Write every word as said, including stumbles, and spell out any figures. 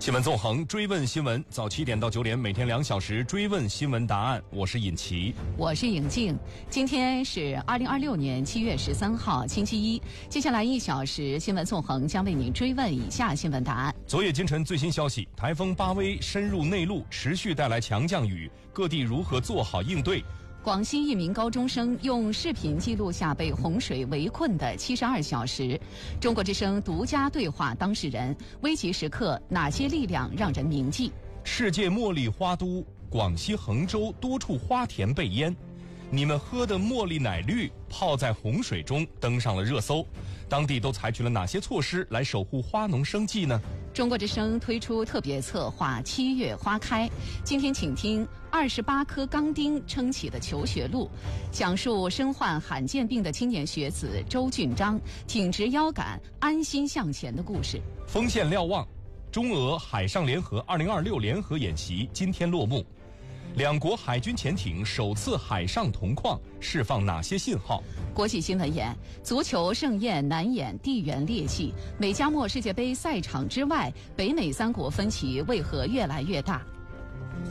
新闻纵横，追问新闻，早七点到九点，每天两小时追问新闻答案。我是尹奇， 我是尹静。今天是二零二六年七月十三号，星期一。接下来一小时，新闻纵横将为您追问以下新闻答案。 昨夜今晨最新消息，台风巴威深入内陆，持续带来强降雨，各地如何做好应对？ 广西一名高中生用视频记录下被洪水围困的七十二小时。中国之声独家对话当事人，危急时刻哪些力量让人铭记？ 世界茉莉花都广西衡州多处花田被淹，你们喝的茉莉奶绿泡在洪水中登上了热搜，当地都采取了哪些措施来守护花农生计呢？ 中国之声推出特别策划七月花开，今天请听二十八颗钢钉撑起的求学路，讲述身患罕见病的青年学子周俊章挺直腰杆安心向前的故事。 锋线瞭望，中俄海上联合二零二六联合演习今天落幕，两国海军潜艇首次海上同框，释放哪些信号？ 国际新闻眼，足球盛宴难掩地缘裂隙，美加墨世界杯赛场之外，北美三国分歧为何越来越大？